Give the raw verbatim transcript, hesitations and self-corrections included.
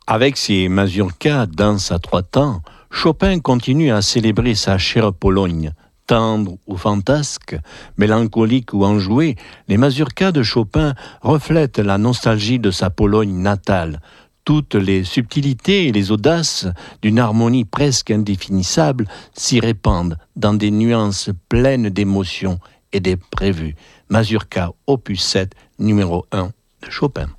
Avec ses mazurkas, danse à trois temps, Chopin continue à célébrer sa chère Pologne. Tendre ou fantasque, mélancolique ou enjoué, les mazurkas de Chopin reflètent la nostalgie de sa Pologne natale. Toutes les subtilités et les audaces d'une harmonie presque indéfinissable s'y répandent dans des nuances pleines d'émotions et d'imprévus. Mazurka opus sept, numéro un de Chopin.